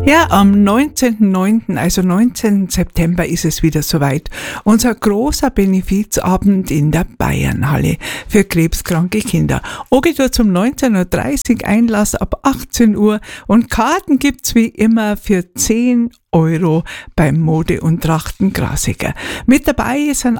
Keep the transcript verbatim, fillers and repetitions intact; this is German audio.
Ja, am neunzehnten neunten, also neunzehnten September, ist es wieder soweit. Unser großer Benefizabend in der Bayernhalle für krebskranke Kinder. Ogi dort um neunzehn Uhr dreißig, Einlass ab achtzehn Uhr und Karten gibt's wie immer für zehn Euro beim Mode- und Trachten Grasiger. Mit dabei sind